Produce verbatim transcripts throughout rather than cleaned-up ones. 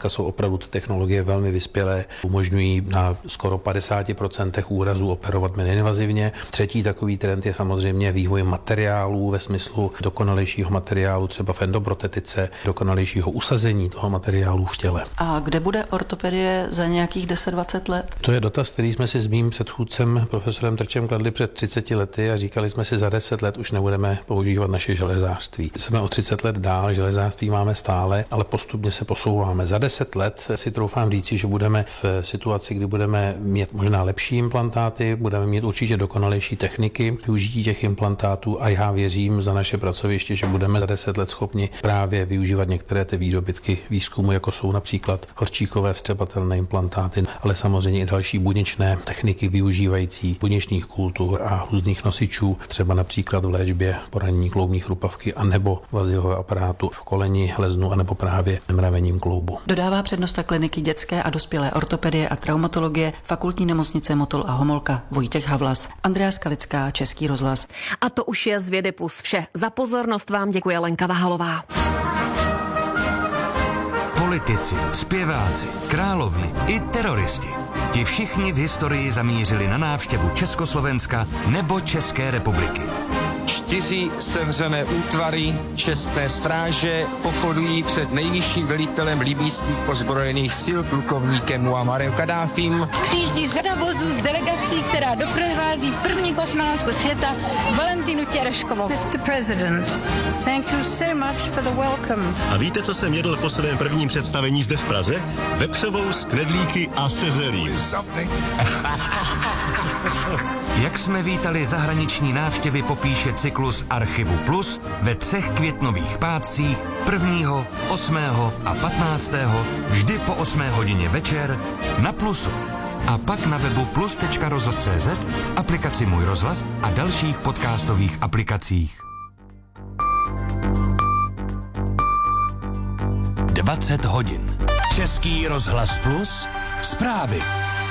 dneska jsou opravdu ty technologie velmi vyspělé, umožňují na skoro padesát procent úrazů operovat neinvazivně. Třetí takový trend je samozřejmě vývoj materiálů ve smyslu dokonalejšího materiálu, třeba v endoprotetice, dokonalejšího usazení toho materiálu v těle. A kde bude ortopedie za nějakých deset dvacet let? To je dotaz, který jsme si s mým předchůdcem profesorem Trčem kladli před třiceti lety a říkali jsme si, za deset let už nebudeme používat naše železářství. Jsme o třicet let dál, železářství máme stále, ale postupně se posouváme. Za deset let si troufám říci, že budeme v situaci, kdy budeme mít možná lepší implantáty, budeme mít určitě dokonalejší techniky využití těch implantátů a já věřím za naše pracoviště, že budeme za deset let schopni právě využívat některé ty výdobytky výzkumu, jako jsou například horčíkové vstřebatelné implantáty, ale samozřejmě i další buněčné techniky využívající buněčných kultur a různých nosičů, třeba například v léčbě poranění kloubní chrupavky a nebo vazivového aparátu v koleni, leznu a nebo právě mravením kloubu. Dodává přednosta kliniky dětské a dospělé ortopedie a traumatologie Fakultní nemocnice Motol a Homolka Vojtěch Havlas. Andrea Skalická, Český rozhlas. A to už je z Vědy plus vše. Za pozornost vám děkuje Lenka Vahalová. Politici, zpěváci, královny i teroristi. Ti všichni v historii zamířili na návštěvu Československa nebo České republiky. Čtyři sevřené útvary čestné stráže pochodují před nejvyšším velitelem libýských ozbrojených sil plukovníkem Muammarem Kaddáfím. Přijíždí řada vozů z delegací, která doprovází první kosmonautku světa Valentinu Tereškovou. mister President, thank you so much for the welcome. A víte, co jsem jedl po svém prvním představení zde v Praze? Vepřovou s knedlíky a se zelím. Jak jsme vítali zahraniční návštěvy, popíše cyklus Archivu Plus ve třech květnových pátcích prvního, osmého a patnáctého vždy po osmé hodině večer na Plusu. A pak na webu plus tečka rozhlas tečka cé zet, v aplikaci Můj rozhlas a dalších podcastových aplikacích. dvacet hodin. Český rozhlas Plus. Zprávy.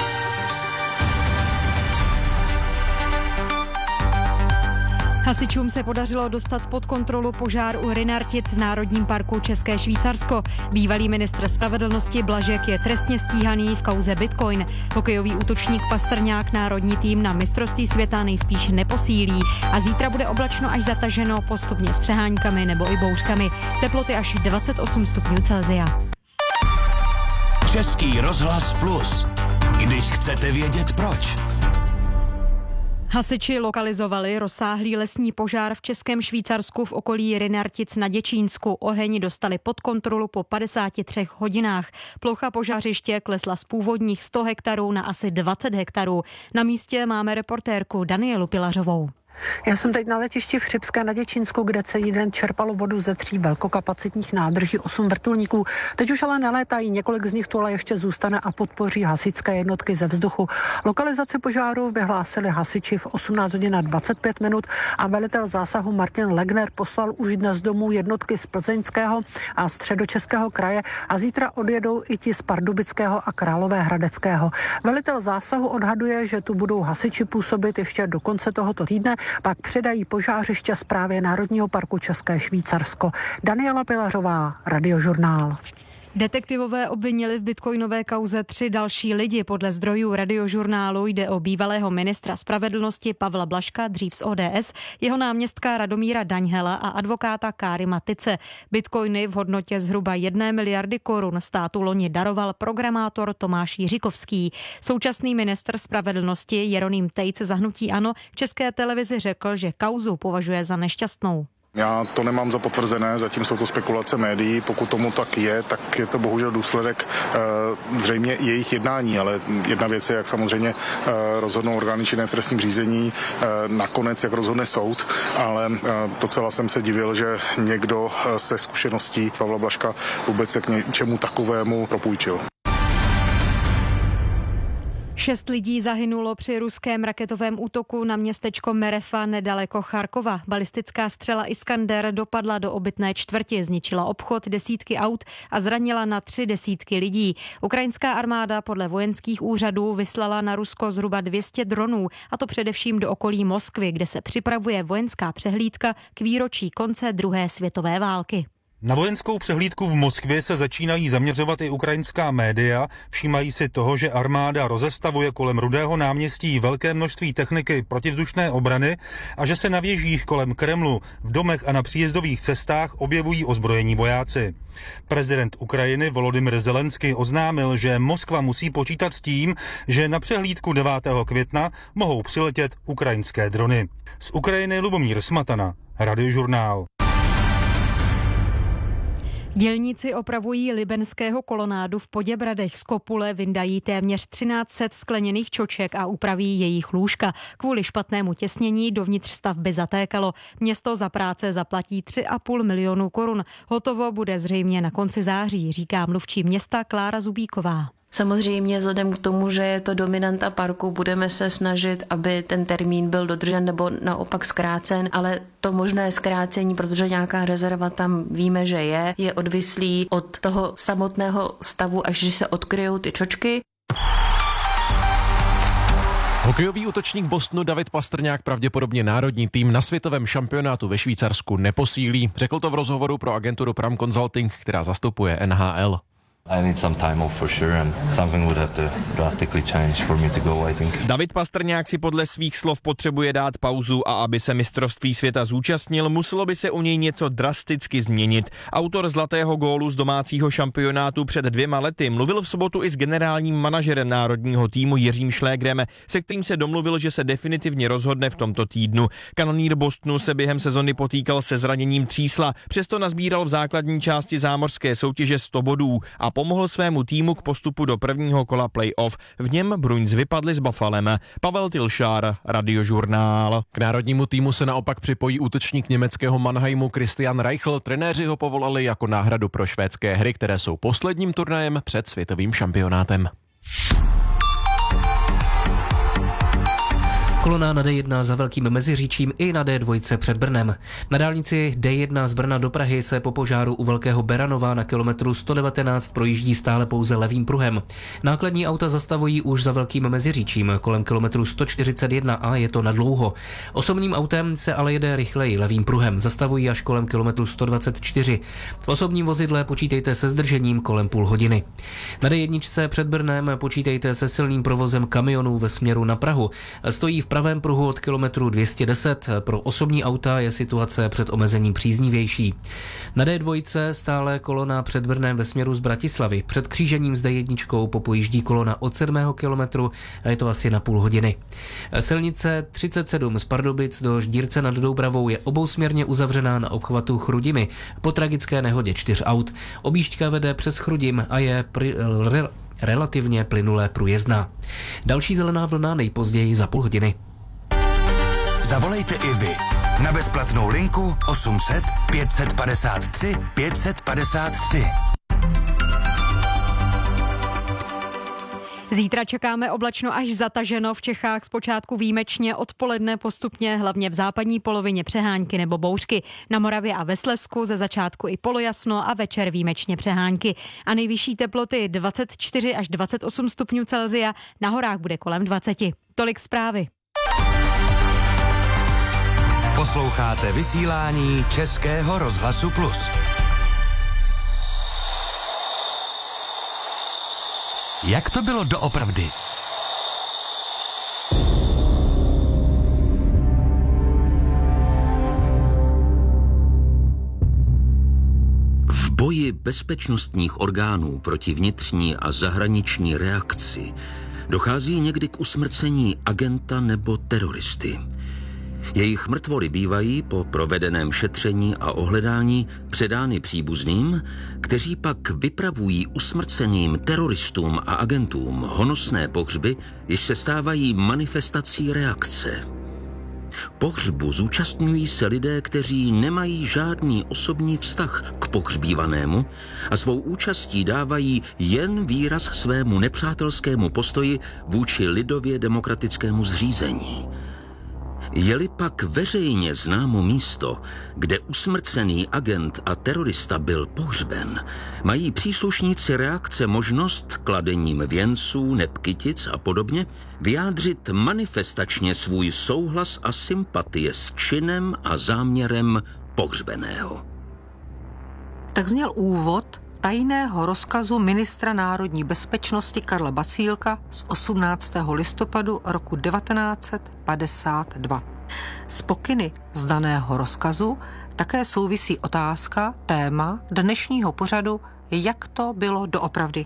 Hasičům se podařilo dostat pod kontrolu požár u Rynartic v Národním parku České Švýcarsko. Bývalý ministr spravedlnosti Blažek je trestně stíhaný v kauze Bitcoin. Hokejový útočník Pastrňák národní tým na mistrovství světa nejspíš neposílí a zítra bude oblačno až zataženo, postupně s přeháňkami nebo i bouřkami. Teploty až dvacet osm stupňů Celsia. Český rozhlas Plus. Když chcete vědět proč. Hasiči lokalizovali rozsáhlý lesní požár v Českém Švýcarsku v okolí Rynartic na Děčínsku. Oheň dostali pod kontrolu po padesáti třech hodinách. Plocha požářiště klesla z původních sto hektarů na asi dvacet hektarů. Na místě máme reportérku Danielu Pilařovou. Já jsem teď na letišti v Chřibské na Děčínsku, kde celý den čerpalo vodu ze tří velkokapacitních nádrží, osm vrtulníků. Teď už ale nelétají, několik z nich tu ale ještě zůstane a podpoří hasičské jednotky ze vzduchu. Lokalizaci požáru vyhlásili hasiči v osmnáct hodin a dvacet pět minut a velitel zásahu Martin Legner poslal už dnes domů jednotky z Plzeňského a Středočeského kraje a zítra odjedou i ti z Pardubického a Královéhradeckého. Velitel zásahu odhaduje, že tu budou hasiči působit ještě do konce tohoto týdne, pak předají požářiště Správě Národního parku České Švýcarsko. Daniela Pilařová, Radiožurnál. Detektivové obvinili v bitcoinové kauze tři další lidi. Podle zdrojů Radiožurnálu jde o bývalého ministra spravedlnosti Pavla Blažka, dřív z O D S, jeho náměstka Radomíra Daňhela a advokáta Kárima Tyce. Bitcoiny v hodnotě zhruba jedné miliardy korun státu loni daroval programátor Tomáš Jiříkovský. Současný ministr spravedlnosti Jeroným Tejc za hnutí ANO České televizi řekl, že kauzu považuje za nešťastnou. Já to nemám za potvrzené, zatím jsou to spekulace médií, pokud tomu tak je, tak je to bohužel důsledek e, zřejmě jejich jednání, ale jedna věc je, jak samozřejmě e, rozhodnou orgány činné v trestním řízení, e, nakonec jak rozhodne soud, ale e, docela jsem se divil, že někdo se zkušeností Pavla Blažka vůbec se k něčemu takovému propůjčil. Šest lidí zahynulo při ruském raketovém útoku na městečko Merefa nedaleko Charkova. Balistická střela Iskander dopadla do obytné čtvrti, zničila obchod, desítky aut a zranila na tři desítky lidí. Ukrajinská armáda podle vojenských úřadů vyslala na Rusko zhruba dvě stě dronů, a to především do okolí Moskvy, kde se připravuje vojenská přehlídka k výročí konce druhé světové války. Na vojenskou přehlídku v Moskvě se začínají zaměřovat i ukrajinská média. Všímají si toho, že armáda rozestavuje kolem Rudého náměstí velké množství techniky protivzdušné obrany a že se na věžích kolem Kremlu, v domech a na příjezdových cestách objevují ozbrojení vojáci. Prezident Ukrajiny Volodymyr Zelenský oznámil, že Moskva musí počítat s tím, že na přehlídku devátého května mohou přiletět ukrajinské drony. Z Ukrajiny Lubomír Smatana, Radiožurnál. Dělníci opravují libenského kolonádu v Poděbradech. Z kopule vyndají téměř třináct set skleněných čoček a upraví jejich lůžka. Kvůli špatnému těsnění dovnitř stavby zatékalo. Město za práce zaplatí tři a půl milionu korun. Hotovo bude zřejmě na konci září, říká mluvčí města Klára Zubíková. Samozřejmě vzhledem k tomu, že je to dominanta parku, budeme se snažit, aby ten termín byl dodržen nebo naopak zkrácen, ale to možné zkrácení, protože nějaká rezerva tam víme, že je, je odvislý od toho samotného stavu, až že se odkryjou ty čočky. Hokejový útočník Bostonu David Pastrňák pravděpodobně národní tým na světovém šampionátu ve Švýcarsku neposílí. Řekl to v rozhovoru pro agenturu Pram Consulting, která zastupuje N H L. I need some time off for sure and something would have to drastically change for me to go, I think. David Pastrňák si podle svých slov potřebuje dát pauzu a aby se mistrovství světa zúčastnil, muselo by se u něj něco drasticky změnit. Autor zlatého gólu z domácího šampionátu před dvěma lety mluvil v sobotu i s generálním manažerem národního týmu Jiřím Šlégrem, se kterým se domluvil, že se definitivně rozhodne v tomto týdnu. Kanonýr Bostonu se během sezony potýkal se zraněním třísla, přesto nazbíral v základní části zámořské soutěže sto bodů a pomohl svému týmu k postupu do prvního kola playoff. V něm Bruins vypadli s Buffalem. Pavel Tilšár, Radiožurnál. K národnímu týmu se naopak připojí útočník německého Mannheimu Christian Reichel. Trenéři ho povolali jako náhradu pro švédské hry, které jsou posledním turnajem před světovým šampionátem. Kolona na D jedna za Velkým Meziříčím i na D dva před Brnem. Na dálnici D jedna z Brna do Prahy se po požáru u Velkého Beranova na kilometru sto devatenáct projíždí stále pouze levým pruhem. Nákladní auta zastavují už za Velkým Meziříčím kolem kilometru sto čtyřicet jedna a je to nadlouho. Osobním autem se ale jede rychleji levým pruhem, zastavují až kolem kilometru sto dvacet čtyři. V osobním vozidle počítejte se zdržením kolem půl hodiny. Na D jedna před Brnem počítejte se silným provozem kamionů ve směru na Prahu. Stojí v pravém pruhu od kilometru dvě stě deset. Pro osobní auta je situace před omezením příznivější. Na D dva stále kolona před Brnem ve směru z Bratislavy. Před křížením s D jedna popojíždí kolona od sedmého kilometru a je to asi na půl hodiny. Silnice třicet sedm z Pardubic do Ždírce nad Doubravou je obousměrně uzavřená na obchvatu Chrudimi. Po tragické nehodě čtyř aut. Objížďka vede přes Chrudim a je pri, re, relativně plynulé průjezdná. Další zelená vlna nejpozději za půl hodiny. Zavolejte i vy na bezplatnou linku osm set pět padesát tři pět padesát tři. Zítra čekáme oblačno až zataženo, v Čechách zpočátku výjimečně, odpoledne postupně, hlavně v západní polovině přehánky nebo bouřky. Na Moravě a ve Slezsku ze začátku i polojasno a večer výjimečně přehánky. A nejvyšší teploty dvacet čtyři až dvacet osm stupňů Celsia, na horách bude kolem dvacet. Tolik zprávy. Posloucháte vysílání Českého rozhlasu Plus. Jak to bylo doopravdy? V boji bezpečnostních orgánů proti vnitřní a zahraniční reakci dochází někdy k usmrcení agenta nebo teroristy. Jejich mrtvoly bývají po provedeném šetření a ohledání předány příbuzným, kteří pak vypravují usmrceným teroristům a agentům honosné pohřby, jež se stávají manifestací reakce. Pohřbu zúčastňují se lidé, kteří nemají žádný osobní vztah k pohřbívanému a svou účastí dávají jen výraz svému nepřátelskému postoji vůči lidově demokratickému zřízení. Je-li pak veřejně známo místo, kde usmrcený agent a terorista byl pohřben, mají příslušníci reakce možnost kladením věnců, nepkytic a podobně vyjádřit manifestačně svůj souhlas a sympatie s činem a záměrem pohřbeného. Tak zněl úvod tajného rozkazu ministra národní bezpečnosti Karla Bacílka z osmnáctého listopadu roku devatenáct set padesát dva. S pokyny z daného rozkazu také souvisí otázka, téma dnešního pořadu, jak to bylo doopravdy.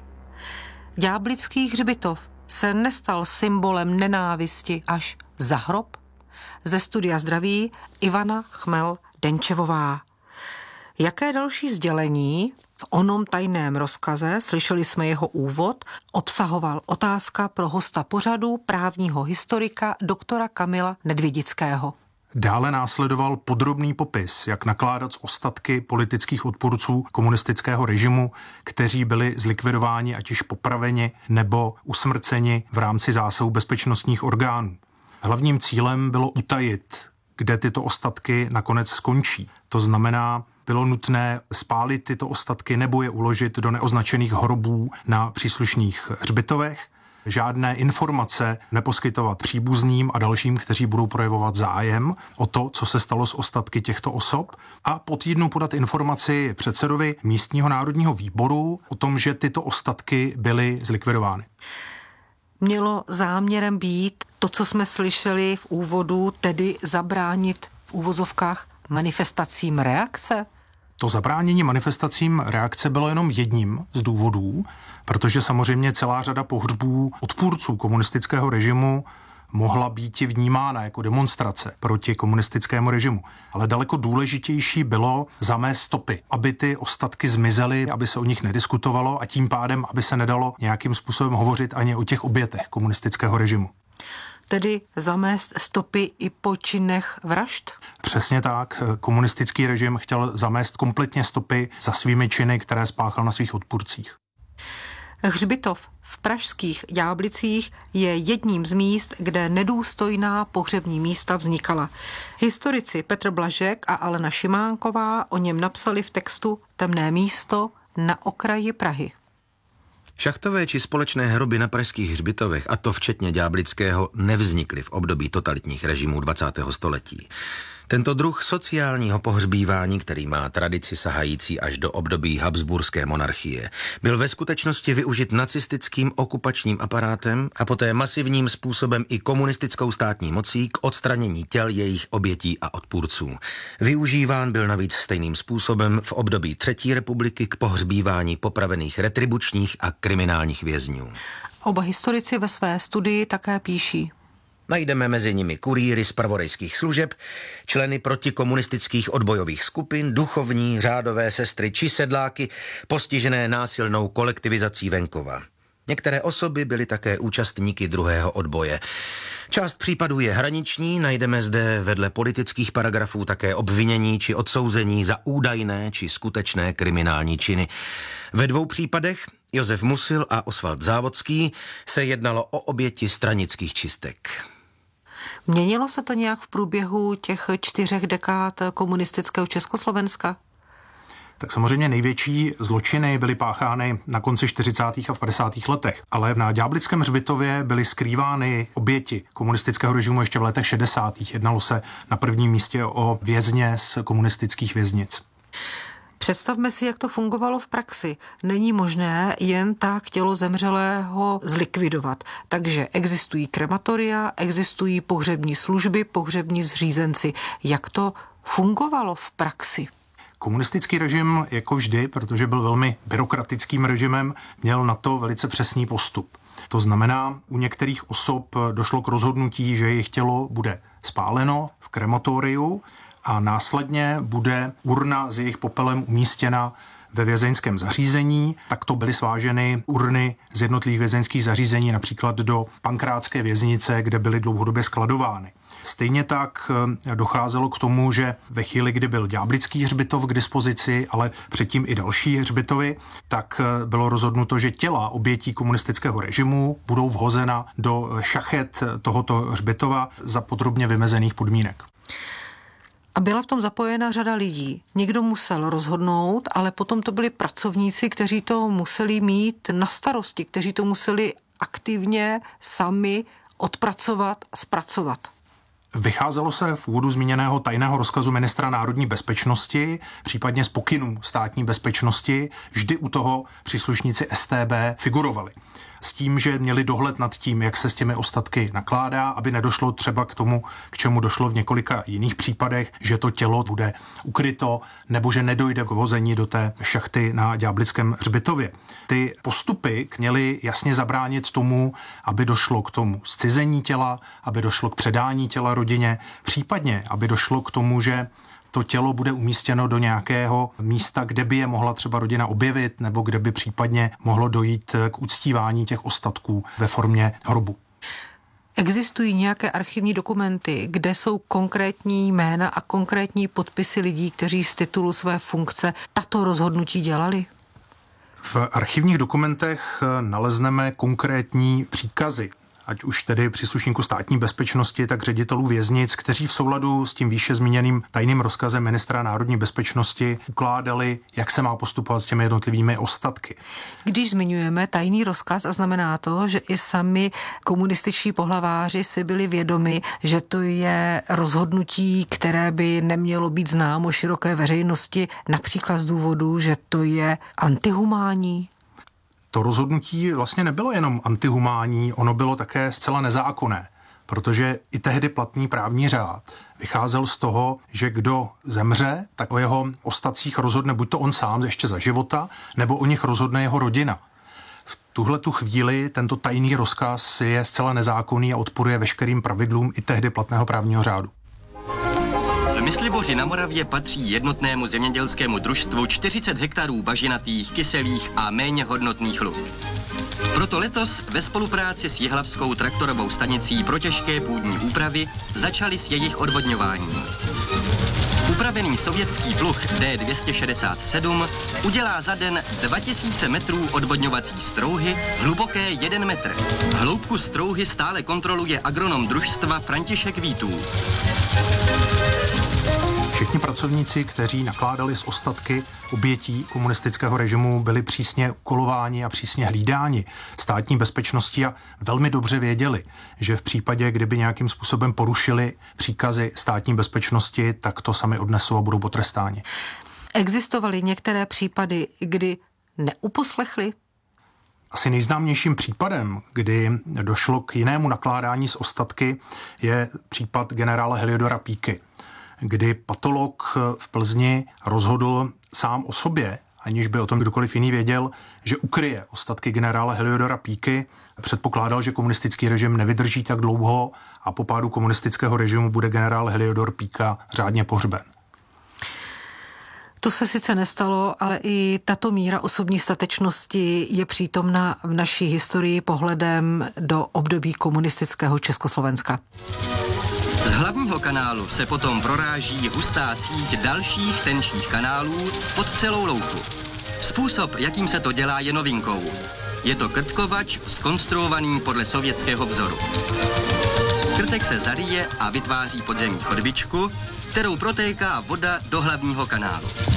Ďáblický hřbitov se nestal symbolem nenávisti až za hrob? Ze studia zdraví Ivana Chmel-Denčevová. Jaké další sdělení v onom tajném rozkaze, slyšeli jsme jeho úvod, obsahoval otázka pro hosta pořadu, právního historika doktora Kamila Nedvědického. Dále následoval podrobný popis, jak nakládat s ostatky politických odpůrců komunistického režimu, kteří byli zlikvidováni ať již popraveni nebo usmrceni v rámci zásahu bezpečnostních orgánů. Hlavním cílem bylo utajit, kde tyto ostatky nakonec skončí. To znamená, bylo nutné spálit tyto ostatky nebo je uložit do neoznačených hrobů na příslušných hřbitovech. Žádné informace neposkytovat příbuzným a dalším, kteří budou projevovat zájem o to, co se stalo s ostatky těchto osob, a po týdnu podat informaci předsedovi místního národního výboru o tom, že tyto ostatky byly zlikvidovány. Mělo záměrem být to, co jsme slyšeli v úvodu, tedy zabránit v úvozovkách manifestacím reakce? To zabránění manifestacím reakce bylo jenom jedním z důvodů, protože samozřejmě celá řada pohřbů odpůrců komunistického režimu mohla být vnímána jako demonstrace proti komunistickému režimu. Ale daleko důležitější bylo zamést stopy, aby ty ostatky zmizely, aby se o nich nediskutovalo a tím pádem, aby se nedalo nějakým způsobem hovořit ani o těch obětech komunistického režimu. Tedy zamést stopy i po činech vražd? Přesně tak. Komunistický režim chtěl zamést kompletně stopy za svými činy, které spáchal na svých odpůrcích. Hřbitov v pražských Ďáblicích je jedním z míst, kde nedůstojná pohřební místa vznikala. Historici Petr Blažek a Alena Šimánková o něm napsali v textu Temné místo na okraji Prahy. Šachtové či společné hroby na pražských hřbitovech, a to včetně ďáblického, nevznikly v období totalitních režimů dvacátého století. Tento druh sociálního pohřbívání, který má tradici sahající až do období habsburské monarchie, byl ve skutečnosti využit nacistickým okupačním aparátem a poté masivním způsobem i komunistickou státní mocí k odstranění těl jejich obětí a odpůrců. Využíván byl navíc stejným způsobem v období Třetí republiky k pohřbívání popravených retribučních a kriminálních vězňů. Oba historici ve své studii také píší. Najdeme mezi nimi kurýry zpravodajských služeb, členy protikomunistických odbojových skupin, duchovní, řádové sestry či sedláky postižené násilnou kolektivizací venkova. Některé osoby byly také účastníky druhého odboje. Část případů je hraniční, najdeme zde vedle politických paragrafů také obvinění či odsouzení za údajné či skutečné kriminální činy. Ve dvou případech, Josef Musil a Osvald Závodský, se jednalo o oběti stranických čistek. Měnilo se to nějak v průběhu těch čtyřech dekád komunistického Československa? Tak samozřejmě největší zločiny byly páchány na konci čtyřicátých a v padesátých letech, ale na Ďáblickém hřbitově byly skrývány oběti komunistického režimu ještě v letech šedesátých. Jednalo se na prvním místě o vězně z komunistických věznic. Představme si, jak to fungovalo v praxi. Není možné jen tak tělo zemřelého zlikvidovat. Takže existují krematoria, existují pohřební služby, pohřební zřízenci. Jak to fungovalo v praxi? Komunistický režim, jako vždy, protože byl velmi byrokratickým režimem, měl na to velice přesný postup. To znamená, u některých osob došlo k rozhodnutí, že jejich tělo bude spáleno v krematoriu a následně bude urna s jejich popelem umístěna ve vězeňském zařízení. Takto byly sváženy urny z jednotlivých vězeňských zařízení, například do Pankrátské věznice, kde byly dlouhodobě skladovány. Stejně tak docházelo k tomu, že ve chvíli, kdy byl Ďáblický hřbitov k dispozici, ale předtím i další hřbitovy, tak bylo rozhodnuto, že těla obětí komunistického režimu budou vhozena do šachet tohoto hřbitova za podrobně vymezených podmínek. A byla v tom zapojena řada lidí. Někdo musel rozhodnout, ale potom to byli pracovníci, kteří to museli mít na starosti, kteří to museli aktivně sami odpracovat, zpracovat. Vycházelo se v úvodu zmíněného tajného rozkazu ministra národní bezpečnosti, případně z pokynů státní bezpečnosti, vždy u toho příslušníci S T B figurovali. S tím, že měli dohled nad tím, jak se s těmi ostatky nakládá, aby nedošlo třeba k tomu, k čemu došlo v několika jiných případech, že to tělo bude ukryto nebo že nedojde k vození do té šachty na Ďáblickém hřbitově. Ty postupy měly jasně zabránit tomu, aby došlo k tomu zcizení těla, aby došlo k předání těla rodině, případně aby došlo k tomu, že to tělo bude umístěno do nějakého místa, kde by je mohla třeba rodina objevit, nebo kde by případně mohlo dojít k uctívání těch ostatků ve formě hrobu. Existují nějaké archivní dokumenty, kde jsou konkrétní jména a konkrétní podpisy lidí, kteří z titulu své funkce tato rozhodnutí dělali? V archivních dokumentech nalezneme konkrétní příkazy, ať už tedy příslušníků státní bezpečnosti, tak ředitelů věznic, kteří v souladu s tím výše zmíněným tajným rozkazem ministra národní bezpečnosti ukládali, jak se má postupovat s těmi jednotlivými ostatky. Když zmiňujeme tajný rozkaz, a znamená to, že i sami komunističtí pohlaváři si byli vědomi, že to je rozhodnutí, které by nemělo být známo široké veřejnosti, například z důvodu, že to je antihumánní. To rozhodnutí vlastně nebylo jenom antihumánní, ono bylo také zcela nezákonné, protože i tehdy platný právní řád vycházel z toho, že kdo zemře, tak o jeho ostatcích rozhodne buď to on sám ještě za života, nebo o nich rozhodne jeho rodina. V tuhletu chvíli tento tajný rozkaz je zcela nezákonný a odporuje veškerým pravidlům i tehdy platného právního řádu. V Mysliboři na Moravě patří jednotnému zemědělskému družstvu čtyřicet hektarů bažinatých, kyselých a méně hodnotných luk. Proto letos ve spolupráci s Jihlavskou traktorovou stanicí pro těžké půdní úpravy začali s jejich odvodňováním. Upravený sovětský pluh D dvě stě šedesát sedm udělá za den dva tisíce metrů odvodňovací strouhy, hluboké jeden metr. Hloubku strouhy stále kontroluje agronom družstva František Vítů. Všichni pracovníci, kteří nakládali s ostatky obětí komunistického režimu, byli přísně úkolováni a přísně hlídáni státní bezpečností a velmi dobře věděli, že v případě, kdyby nějakým způsobem porušili příkazy státní bezpečnosti, tak to sami odnesou a budou potrestáni. Existovaly některé případy, kdy neuposlechli? Asi nejznámějším případem, kdy došlo k jinému nakládání s ostatky, je případ generála Heliodora Píky, kdy patolog v Plzni rozhodl sám o sobě, aniž by o tom kdokoliv jiný věděl, že ukryje ostatky generála Heliodora Píky. Předpokládal, že komunistický režim nevydrží tak dlouho a po pádu komunistického režimu bude generál Heliodor Píka řádně pohřben. To se sice nestalo, ale i tato míra osobní statečnosti je přítomna v naší historii pohledem do období komunistického Československa. Z hlavního kanálu se potom proráží hustá síť dalších tenčích kanálů pod celou louku. Způsob, jakým se to dělá, je novinkou. Je to krtkovač zkonstruovaný podle sovětského vzoru. Krtek se zaryje a vytváří podzemní chodbičku, kterou protéká voda do hlavního kanálu.